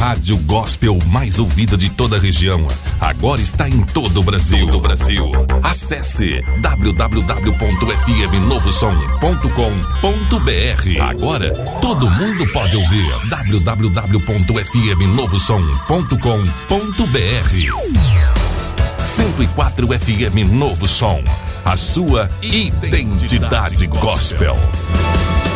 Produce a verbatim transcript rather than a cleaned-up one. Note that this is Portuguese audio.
rádio gospel mais ouvida de toda a região. Agora está em todo o Brasil. Do Brasil. Acesse w w w ponto f m novo som ponto com ponto b r. Agora todo mundo pode ouvir. w w w ponto f m novo som ponto com ponto b r. cento e quatro F M Novo Som. A sua identidade gospel.